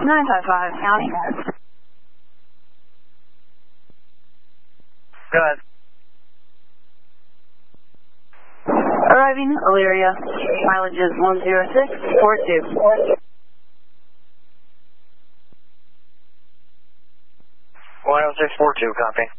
955 County. Go ahead. Arriving Elyria. Mileage is 10642. 10642, copy.